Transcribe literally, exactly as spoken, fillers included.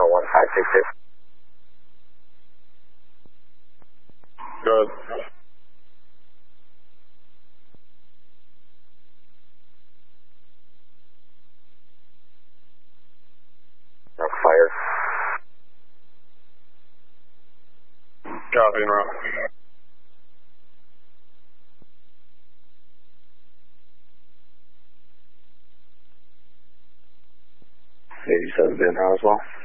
one five six six. Good. No fire. Copy and route. eighty-seven been now as well.